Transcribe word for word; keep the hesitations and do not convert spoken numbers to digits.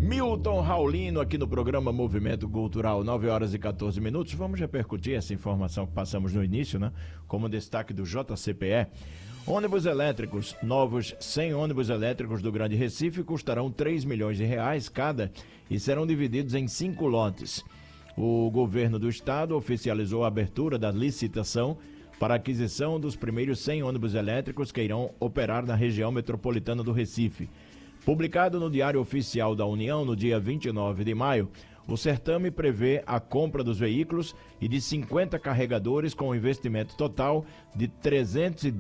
Milton Raulino aqui no programa Movimento Cultural, nove horas e quatorze minutos. Vamos repercutir essa informação que passamos no início, né? Como destaque do J C P E. Ônibus elétricos, novos cem ônibus elétricos do Grande Recife custarão três milhões de reais cada e serão divididos em cinco lotes. O governo do estado oficializou a abertura da licitação para a aquisição dos primeiros cem ônibus elétricos que irão operar na região metropolitana do Recife. Publicado no Diário Oficial da União no dia vinte e nove de maio, o certame prevê a compra dos veículos e de cinquenta carregadores com um investimento total de trezentos e